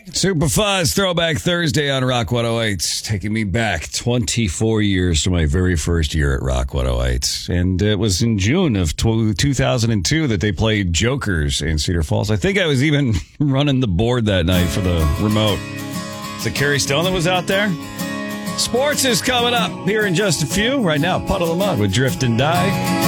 Super Fuzz Throwback Thursday on Rock 108. Taking me back 24 years to my very first year at Rock 108. And it was in June of 2002 that they played Jokers in Cedar Falls. I think I was even running the board that night for the remote. Is it Carrie Stone that was out there? Sports is coming up here in just a few. Right now, Puddle of Mud with Drift and Die.